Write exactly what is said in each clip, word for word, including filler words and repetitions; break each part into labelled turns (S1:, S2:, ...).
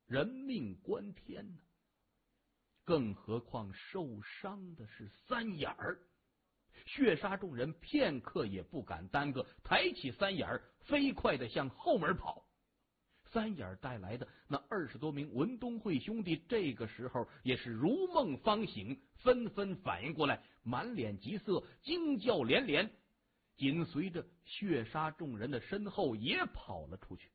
S1: 人命关天呢。更何况受伤的是三眼儿。血杀众人片刻也不敢耽搁，抬起三眼儿，飞快地向后门跑。三眼儿带来的那二十多名文东会兄弟，这个时候也是如梦方醒，纷纷反应过来，满脸急色，惊叫连连，紧随着血杀众人的身后也跑了出去。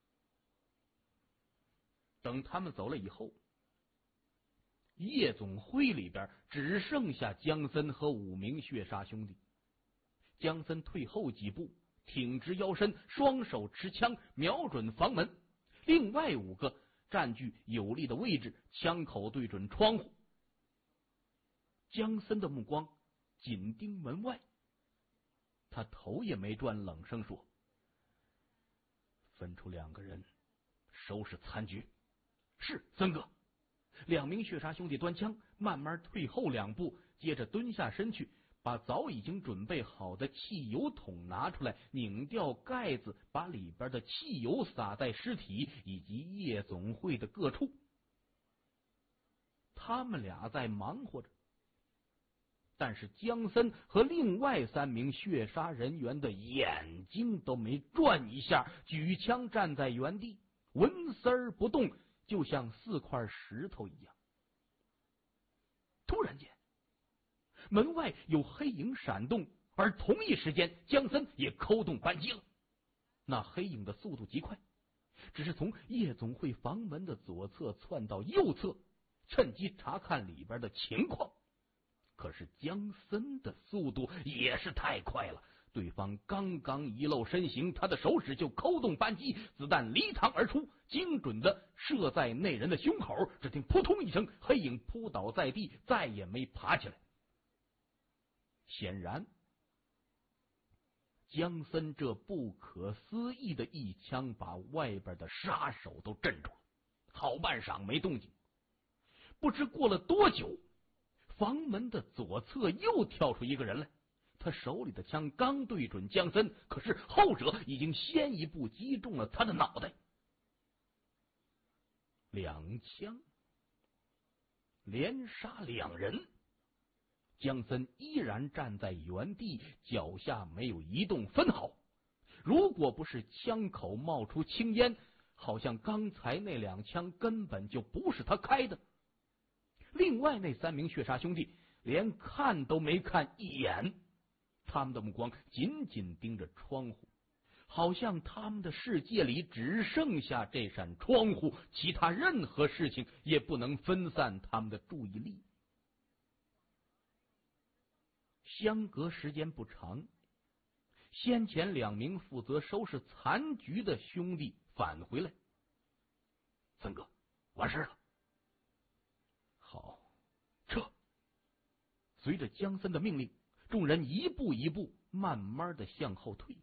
S1: 等他们走了以后，夜总会里边只剩下江森和五名血杀兄弟。江森退后几步，挺直腰身，双手持枪瞄准房门，另外五个占据有利的位置，枪口对准窗户。江森的目光紧盯门外，他头也没转，冷声说：分出两个人收拾残局。是，森哥。两名血杀兄弟端枪，慢慢退后两步，接着蹲下身去，把早已经准备好的汽油桶拿出来，拧掉盖子，把里边的汽油洒在尸体以及夜总会的各处。他们俩在忙活着，但是江森和另外三名血杀人员的眼睛都没转一下，举枪站在原地，纹丝儿不动，就像四块石头一样。突然间，门外有黑影闪动，而同一时间，江森也扣动扳机了。那黑影的速度极快，只是从夜总会房门的左侧窜到右侧，趁机查看里边的情况。可是江森的速度也是太快了，对方刚刚一露身形，他的手指就扣动扳机，子弹离膛而出，精准的射在那人的胸口。只听扑通一声，黑影扑倒在地，再也没爬起来。显然江森这不可思议的一枪把外边的杀手都震住了，好半晌没动静。不知过了多久，房门的左侧又跳出一个人来，他手里的枪刚对准江森，可是后者已经先一步击中了他的脑袋。两枪连杀两人，江森依然站在原地，脚下没有移动分毫。如果不是枪口冒出青烟，好像刚才那两枪根本就不是他开的。另外那三名血杀兄弟连看都没看一眼，他们的目光紧紧盯着窗户，好像他们的世界里只剩下这扇窗户，其他任何事情也不能分散他们的注意力。相隔时间不长，先前两名负责收拾残局的兄弟返回来。森哥，完事了。好，撤。随着江森的命令，众人一步一步慢慢的向后退，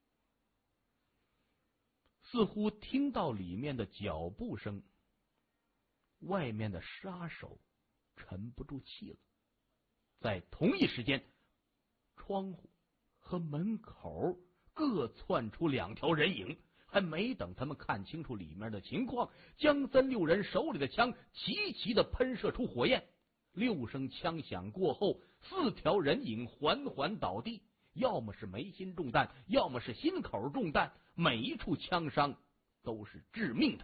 S1: 似乎听到里面的脚步声，外面的杀手沉不住气了。在同一时间，窗户和门口各窜出两条人影，还没等他们看清楚里面的情况，江森六人手里的枪齐齐的喷射出火焰。六声枪响过后，四条人影缓缓倒地，要么是眉心中弹，要么是心口中弹，每一处枪伤都是致命的。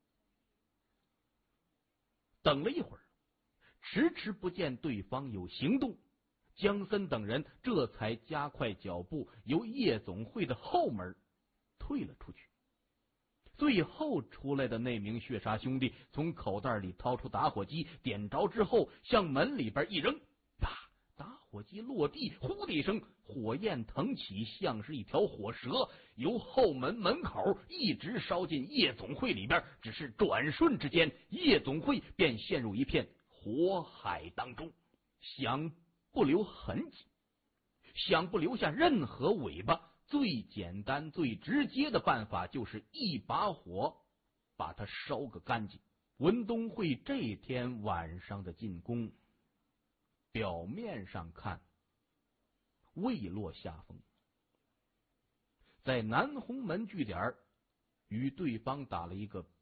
S1: 等了一会儿，迟迟不见对方有行动，江森等人这才加快脚步，由夜总会的后门退了出去。最后出来的那名血杀兄弟从口袋里掏出打火机，点着之后向门里边一扔，啪！打火机落地，呼的一声，火焰腾起，像是一条火蛇，由后门门口一直烧进夜总会里边。只是转瞬之间，夜总会便陷入一片火海当中。想不留痕迹，想不留下任何尾巴，最简单最直接的办法就是一把火把它烧个干净。文东会这天晚上的进攻，表面上看未落下风，在南红门据点与对方打了一个